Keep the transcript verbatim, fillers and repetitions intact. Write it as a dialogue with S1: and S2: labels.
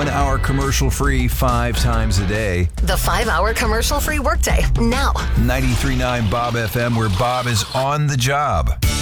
S1: one hour commercial free five times a day.
S2: The five-hour commercial-free workday, now.
S1: ninety-three point nine Bob F M, where Bob is on the job.